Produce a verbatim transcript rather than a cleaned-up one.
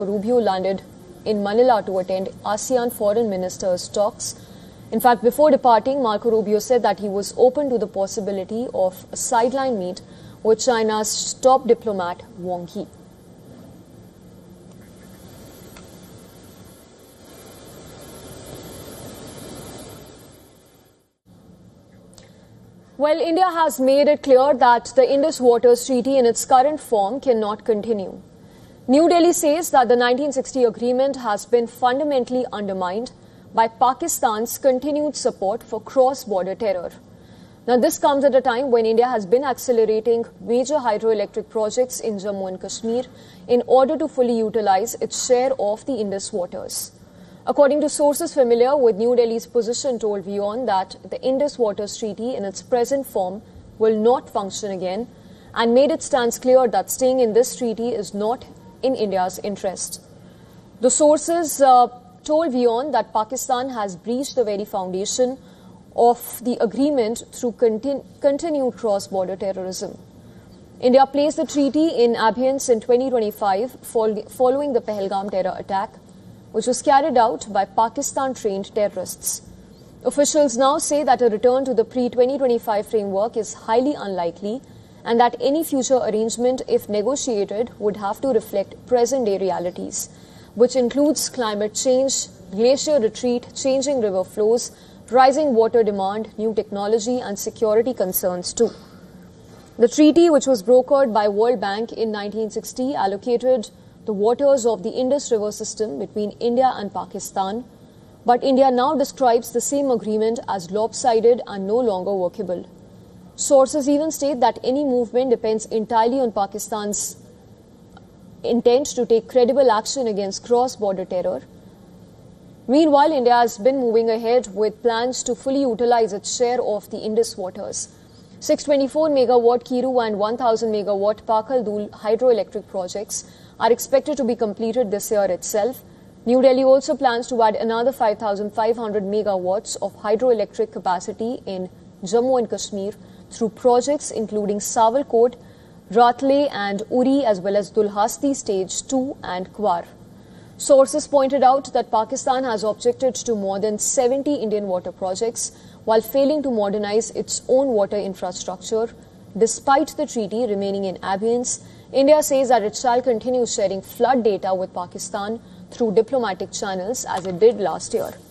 Rubio landed in Manila to attend ASEAN foreign ministers' talks. In fact, before departing, Marco Rubio said that he was open to the possibility of a sideline meet with China's top diplomat Wang Yi. Well, India has made it clear that the Indus Waters Treaty in its current form cannot continue. New Delhi says that the nineteen sixty agreement has been fundamentally undermined by Pakistan's continued support for cross-border terror. Now, this comes at a time when India has been accelerating major hydroelectric projects in Jammu and Kashmir in order to fully utilize its share of the Indus waters. According to sources familiar with New Delhi's position, told WION that the Indus Waters Treaty in its present form will not function again and made its stance clear that staying in this treaty is not in India's interest. The sources uh, told WION that Pakistan has breached the very foundation of the agreement through continu- continued cross-border terrorism. India placed the treaty in abeyance in twenty twenty-five fol- following the Pahalgam terror attack, which was carried out by Pakistan-trained terrorists. Officials now say that a return to the pre twenty twenty-five framework is highly unlikely and that any future arrangement, if negotiated, would have to reflect present-day realities, which includes climate change, glacier retreat, changing river flows, rising water demand, new technology and security concerns too. The treaty, which was brokered by World Bank in nineteen sixty, allocated the waters of the Indus River system between India and Pakistan, but India now describes the same agreement as lopsided and no longer workable. Sources even state that any movement depends entirely on Pakistan's intent to take credible action against cross-border terror. Meanwhile, India has been moving ahead with plans to fully utilize its share of the Indus waters. six hundred twenty-four megawatt Kiru and one thousand megawatt Pakal Dul hydroelectric projects are expected to be completed this year itself. New Delhi also plans to add another five thousand five hundred megawatts of hydroelectric capacity in Jammu and Kashmir through projects including Sawalkot, Ratle and Uri, as well as Dulhasti Stage two and Kwar. Sources pointed out that Pakistan has objected to more than seventy Indian water projects while failing to modernize its own water infrastructure. Despite the treaty remaining in abeyance, India says that it shall continue sharing flood data with Pakistan through diplomatic channels as it did last year.